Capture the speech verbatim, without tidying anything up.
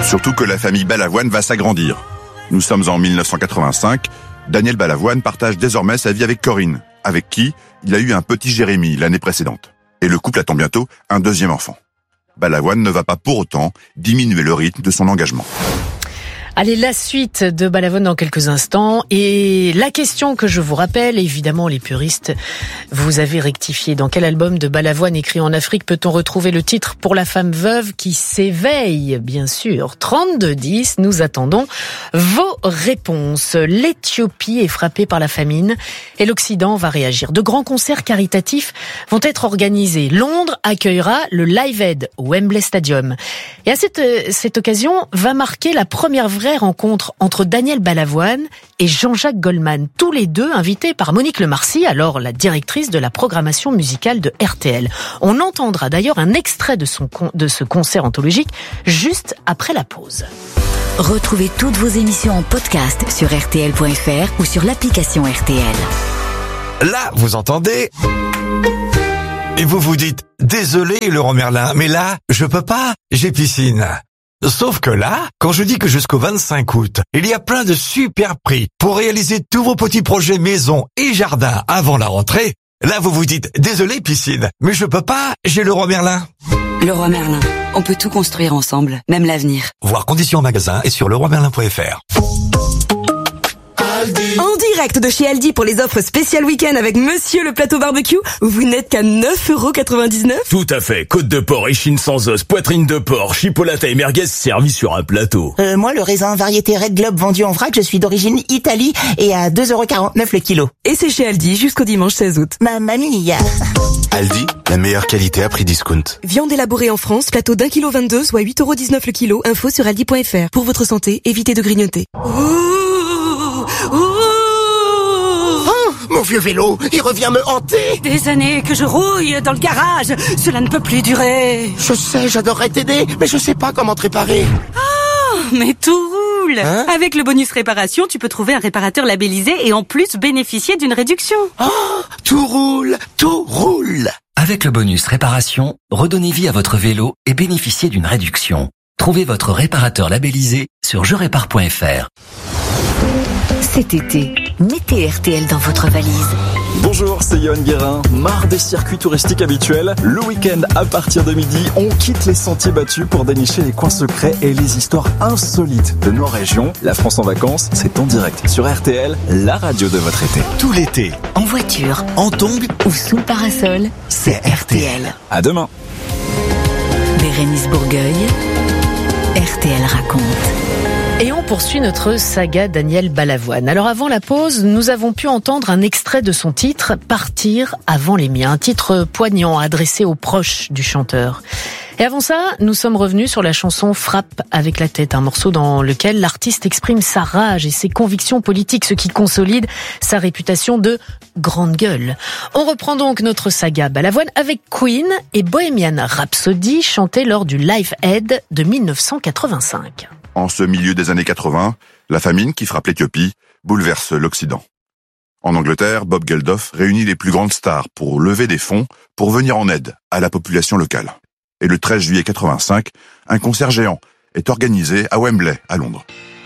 Surtout que la famille Balavoine va s'agrandir. Nous sommes en mille neuf cent quatre-vingt-cinq. Daniel Balavoine partage désormais sa vie avec Corinne, avec qui il a eu un petit Jérémy l'année précédente. Et le couple attend bientôt un deuxième enfant. Balavoine ne va pas pour autant diminuer le rythme de son engagement. Allez, la suite de Balavoine dans quelques instants. Et la question que je vous rappelle, évidemment les puristes, vous avez rectifié. Dans quel album de Balavoine écrit en Afrique peut-on retrouver le titre Pour la femme veuve qui s'éveille? Bien sûr, trente-deux dix, nous attendons vos réponses. L'Éthiopie est frappée par la famine et l'Occident va réagir. De grands concerts caritatifs vont être organisés. Londres accueillera le Live Aid au Wembley Stadium. Et à cette, cette occasion va marquer la première vraie rencontre entre Daniel Balavoine et Jean-Jacques Goldman, tous les deux invités par Monique Lemarcy, alors la directrice de la programmation musicale de R T L. On entendra d'ailleurs un extrait de, son, de ce concert anthologique juste après la pause. Retrouvez toutes vos émissions en podcast sur R T L point F R ou sur l'application R T L. Là, vous entendez ? Et vous vous dites, désolé Laurent Merlin, mais là, je peux pas, j'ai piscine. Sauf que là, quand je dis que jusqu'au vingt-cinq août, il y a plein de super prix pour réaliser tous vos petits projets maison et jardin avant la rentrée, là vous vous dites, désolé piscine, mais je peux pas, j'ai Leroy Merlin. Leroy Merlin, on peut tout construire ensemble, même l'avenir. Voir conditions en magasin et sur leroy merlin point F R. En direct de chez Aldi pour les offres spéciales week-end avec Monsieur le plateau barbecue, vous n'êtes qu'à neuf euros quatre-vingt-dix-neuf. Tout à fait. Côte de porc, échine sans os, poitrine de porc, chipolata et merguez servis sur un plateau. Euh, moi, le raisin variété Red Globe vendu en vrac, je suis d'origine Italie et à deux euros quarante-neuf le kilo. Et c'est chez Aldi jusqu'au dimanche seize août. Ma mamie. Aldi, la meilleure qualité à prix discount. Viande élaborée en France, plateau d'un kilo vingt-deux, soit huit euros dix-neuf le kilo. Info sur aldi point F R. Pour votre santé, évitez de grignoter. Ouh, ouh. Mon vieux vélo, il revient me hanter. Des années que je rouille dans le garage, cela ne peut plus durer. Je sais, j'adorerais t'aider, mais je sais pas comment te réparer. Oh, mais tout roule. Hein? Avec le bonus réparation, tu peux trouver un réparateur labellisé et en plus bénéficier d'une réduction. Oh, tout roule, tout roule. Avec le bonus réparation, redonnez vie à votre vélo et bénéficiez d'une réduction. Trouvez votre réparateur labellisé sur je répare point F R. Cet été, mettez R T L dans votre valise. Bonjour, c'est Yoann Guérin. Marre des circuits touristiques habituels? Le week-end, à partir de midi, on quitte les sentiers battus pour dénicher les coins secrets et les histoires insolites de nos régions. La France en vacances, c'est en direct sur R T L, la radio de votre été. Tout l'été, en voiture, en tongs ou sous le parasol, c'est R T L. À demain. Bérénice Bourgueil, R T L raconte. Et on poursuit notre saga Daniel Balavoine. Alors avant la pause, nous avons pu entendre un extrait de son titre « Partir avant les miens », un titre poignant adressé aux proches du chanteur. Et avant ça, nous sommes revenus sur la chanson « Frappe avec la tête », un morceau dans lequel l'artiste exprime sa rage et ses convictions politiques, ce qui consolide sa réputation de grande gueule. On reprend donc notre saga Balavoine avec Queen et Bohemian Rhapsody, chanté lors du Live Aid de mille neuf cent quatre-vingt-cinq. En ce milieu des années quatre-vingts, la famine qui frappe l'Éthiopie bouleverse l'Occident. En Angleterre, Bob Geldof réunit les plus grandes stars pour lever des fonds pour venir en aide à la population locale. Et le treize juillet quatre-vingt-cinq, un concert géant est organisé à Wembley, à Londres.